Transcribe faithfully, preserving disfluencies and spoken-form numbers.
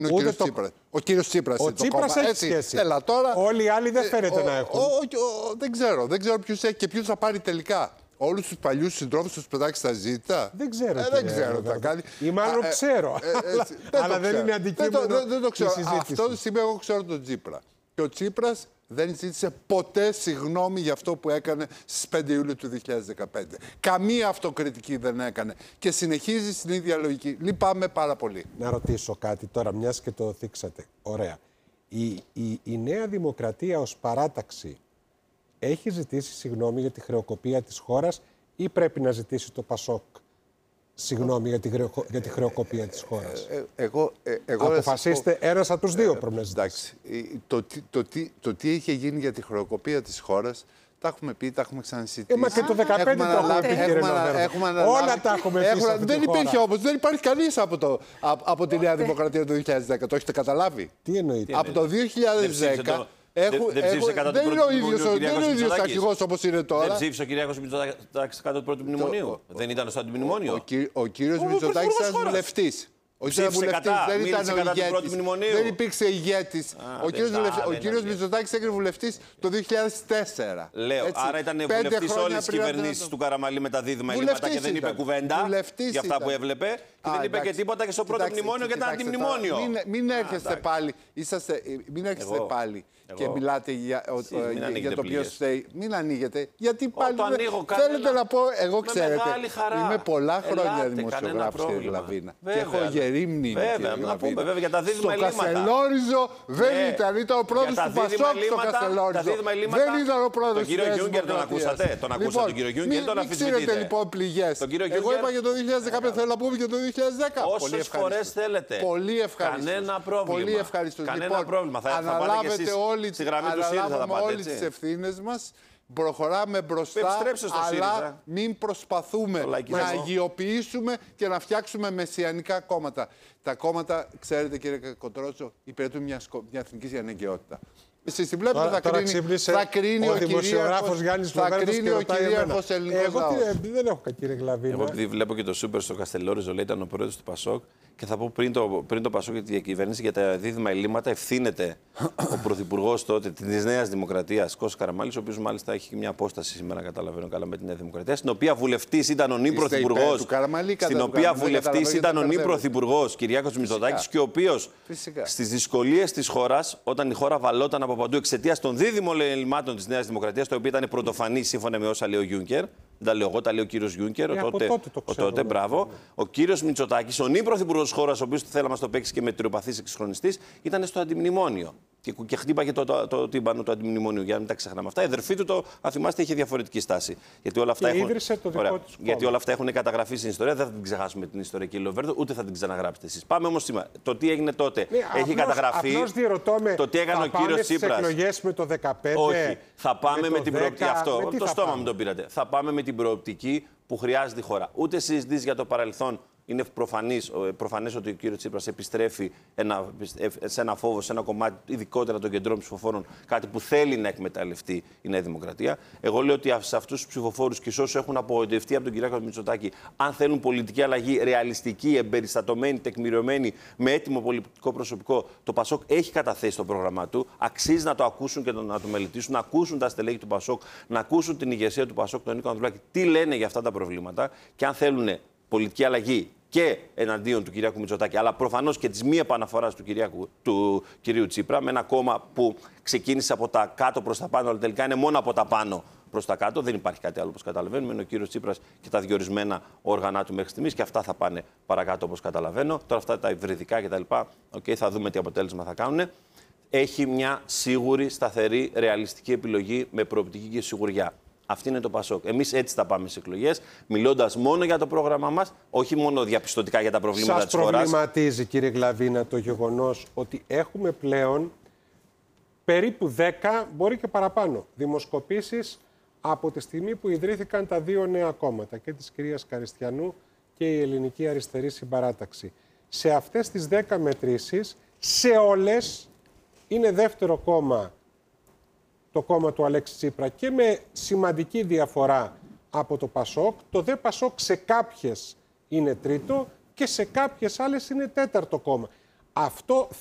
Ο κύριος το... Τσίπρας. Ο κύριος Τσίπρας. Ο είναι Τσίπρας το κόμμα. έχει σχέση. Έλα, τώρα... Όλοι οι άλλοι δεν φαίνεται ε, να έχουν. Ο, ο, ο, δεν ξέρω. Δεν ξέρω ποιους έχει και ποιους θα πάρει τελικά. Όλους τους παλιούς συντρόφους τους πετάξει στα ζήτα. Δεν ξέρω. Ε, δεν ξέρω τι θα κάνει. Ή μάλλον ξέρω. Αλλά δεν είναι αντικείμενο. Δεν το ξέρω. Αυτό το σημείο εγώ ξέρω τον Τσίπρα. Και ο Τσίπρας δεν ζήτησε ποτέ συγγνώμη για αυτό που έκανε στις πέντε Ιουλίου του δύο χιλιάδες δεκαπέντε. Καμία αυτοκριτική δεν έκανε. Και συνεχίζει στην ίδια λογική. Λυπάμαι πάρα πολύ. Να ρωτήσω κάτι τώρα, μιας και το θίξατε. Ωραία. Η, η, η Νέα Δημοκρατία ως παράταξη έχει ζητήσει συγγνώμη για τη χρεοκοπία της χώρας ή πρέπει να ζητήσει το Πασόκ συγγνώμη για τη, χρεο, για τη χρεοκοπία της χώρας? Ε, ε, εγώ, ε, εγώ Αποφασίστε πω, ένας από τους δύο ε, πρέπει να ζητήσει. Εντάξει, το, το, το, το, το τι είχε γίνει για τη χρεοκοπία της χώρας τα έχουμε πει, τα έχουμε ξανασυζητήσει. Ε, μα και το δεκαπέντε το έχουμε πει, κύριε Λοβέρδο. Όλα τα έχουμε πει. Έχουμε, δεν υπήρχε όμως, δεν υπάρχει κανείς από, το, από, από τη Νέα Δημοκρατία το δύο χιλιάδες δέκα. Το έχετε καταλάβει? Τι εννοείται? Από το δύο χιλιάδες δέκα. Έχουν, δεν δεν, έχουν, κατά δεν είναι ο ίδιος ο αρχηγός όπως είναι τώρα. Δεν ψήφισε ο Κυριάκος Μητσοτάκης κατά του πρώτου μνημονίου. Δεν ήταν στο αντιμνημόνιο. Ο, ο, ο κύριος Μητσοτάκης ήταν βουλευτής. Όχι, ήταν βουλευτής, δεν ήταν ο ηγέτης. Δεν υπήρξε ηγέτης. Ο κύριος, ο κύριος Μητσοτάκης έγινε βουλευτής το δύο χιλιάδες τέσσερα. Λέω, έτσι, άρα ήταν βουλευτής όλες τις κυβερνήσεις του Καραμανλή με τα δίδυμα ελλείμματα και δεν είπε κουβέντα για αυτά που έβλεπε. Και δεν είπε και τίποτα και στο πρώτο μνημόνιο και ήταν αντιμνημόνιο. Μην έρχεστε πάλι, μην έρχεστε πάλι και μιλάτε για το ποιος θέλει. Μην ανοίγετε. Γιατί πάλι θέλετε να πω, εγώ ξέρετε, είμαι πολλά χρόνια δημοσιογράφος, κύριε Γλαβίνα. Και έχω γερή μνήμη. Βέβαια, να πούμε βέβαια για τα δίδυμα ελλείμματα. Στο Καστελόριζο δεν ήταν, ήταν ο πρόεδρος του Πασόκ στο Καστελόριζο. Δεν ήταν ο πρόεδρος του Πασόκ. Τον κύριο Γιούγκερ τον ακούσατε? Τον ακούσατε τον κύριο Γιούγκερ, τον αμφισβητείτε? Μην ξέρετε λοιπόν πληγές. Εγώ είπα για το δύο χιλιάδες δεκαπέντε, θέλω να πούμε για το δύο χιλιάδες δέκα. Όσες φορές θέλετε. Πολύ ευχαριστώ. Κανένα πρόβλημα. Πολύ ευχαριστώ. Κανένα πρόβλημα. Θα αναλάβετε όλοι τις ευθύνες μας. Προχωράμε μπροστά, αλλά μην προσπαθούμε να αγιοποιήσουμε και να φτιάξουμε μεσιανικά κόμματα. Τα κόμματα, ξέρετε κύριε Κοντρότσο, υπηρετούν μια, μια εθνική αναγκαιότητα. Εσείς τη βλέπετε, θα, τώρα κρίνει, θα κρίνει ο, ο δημοσιογράφος Γιάννης Λοβέρδος ο κυρίαρχος ελληνικός Εγώ λαός. Τι, δεν έχω κύριε Γλαβίνα. Εγώ επειδή βλέπω και το Σούπερ στο Καστελόριζο, λέει, ήταν ο πρόεδρος του Πασόκ και θα πω πριν το, πριν το Πασόκ για τη διακυβέρνηση για τα δίδυμα ελλείμματα ευθύνεται ο πρωθυπουργός τότε της Νέας Δημοκρατίας, Κώστας Καραμανλής, ο οποίος μάλιστα έχει μια απόσταση σήμερα, καταλαβαίνω καλά, με τη Νέα Δημοκρατία, στην οποία βουλευτής ήταν ο νυ πρωθυπουργός. Στην οποία βουλευτής ήταν ο νυ πρωθυπουργός Κυριάκος Μητσοτάκης και ο οποίος στις δυσκολίες της χώρας, όταν η χώρα βαλόταν από παντού εξαιτίας των δίδυμων ελλημάτων της Νέας Δημοκρατίας, το οποίο ήταν πρωτοφανή σύμφωνα με όσα λέει ο Γιούνκερ. Δεν τα λέω εγώ, τα λέει ο κύριος Γιούνκερ. Ε, τότε, τότε, το ο τότε, μπράβο. Ο κύριος Μητσοτάκης, ο νυ πρωθυπουργός της χώρας, ο οποίος θέλει να μας το παίξει και με τριοπαθής εξυγχρονιστής, ήταν στο αντιμνημόνιο. Και, και χτύπαγε το, το, το τύμπανο του αντιμνημονίου, για να μην τα ξεχνάμε αυτά. Η αδερφή του, το, αν θυμάστε, είχε διαφορετική στάση. Γιατί όλα αυτά, και έχουν, ίδρυσε το δικό ωραία, της γιατί όλα αυτά έχουν καταγραφεί στην ιστορία. Δεν θα την ξεχάσουμε την ιστορία, κύριε Λοβέρδο, ούτε θα την ξαναγράψετε εσείς. Πάμε όμως σήμερα. Το τι έγινε τότε ναι, έχει απλώς, καταγραφεί. Απλώς διερωτώ με, το τι έκανε ο κύριος Τσίπρας. Εκλογές με το δεκαπέντε. Όχι. Θα πάμε με, με την δέκα, προοπτική. Αυτό. με το στόμα πάμε. μου το πήρατε. Θα πάμε με την προοπτική που χρειάζεται η χώρα. Ούτε συζητήσεις για το παρελθόν. Είναι προφανής, προφανές ότι ο κύριος Τσίπρας επιστρέφει ένα, σε ένα φόβο, σε ένα κομμάτι ειδικότερα των κεντρών ψηφοφόρων, κάτι που θέλει να εκμεταλλευτεί η Νέα Δημοκρατία. Εγώ λέω ότι σε αυτούς τους ψηφοφόρους και σε όσους έχουν απογοητευτεί από τον Κυριάκο Μητσοτάκη, αν θέλουν πολιτική αλλαγή ρεαλιστική, εμπεριστατωμένη, τεκμηριωμένη, με έτοιμο πολιτικό προσωπικό, το Πασόκ έχει καταθέσει το πρόγραμμά του. Αξίζει να το ακούσουν και να το μελετήσουν, να ακούσουν τα στελέχη του Πασόκ, να ακούσουν την ηγεσία του Πασόκ, τον Νίκο Ανδρουλάκη, τι λένε για αυτά τα προβλήματα και αν θέλουν πολιτική αλλαγή και εναντίον του Κυριάκου Μητσοτάκη, αλλά προφανώς και της μη επαναφοράς του, του κυρίου Τσίπρα, με ένα κόμμα που ξεκίνησε από τα κάτω προς τα πάνω, αλλά τελικά είναι μόνο από τα πάνω προς τα κάτω. Δεν υπάρχει κάτι άλλο, όπως καταλαβαίνουμε. Είναι ο κύριος Τσίπρας και τα διορισμένα όργανα του μέχρι στιγμής και αυτά θα πάνε παρακάτω, όπως καταλαβαίνω. Τώρα αυτά τα υβριδικά κτλ. Okay, θα δούμε τι αποτέλεσμα θα κάνουν. Έχει μια σίγουρη, σταθερή, ρεαλιστική επιλογή με προοπτική και σιγουριά. Αυτή είναι το Πασόκ. Εμείς έτσι θα πάμε στις εκλογές, μιλώντας μόνο για το πρόγραμμά μας, όχι μόνο διαπιστωτικά για τα προβλήματα Σας της χώρας. Σας προβληματίζει, κύριε Γλαβίνα, το γεγονός ότι έχουμε πλέον περίπου δέκα, μπορεί και παραπάνω, δημοσκοπήσεις από τη στιγμή που ιδρύθηκαν τα δύο νέα κόμματα, και της κυρίας Καριστιανού και η Ελληνική Αριστερή Συμπαράταξη. Σε αυτές τις δέκα μετρήσεις, σε όλες είναι δεύτερο κόμμα το κόμμα του Αλέξη Τσίπρα και με σημαντική διαφορά από το Πασόκ. Το δε Πασόκ σε κάποιες είναι τρίτο και σε κάποιες άλλες είναι τέταρτο κόμμα. Αυτό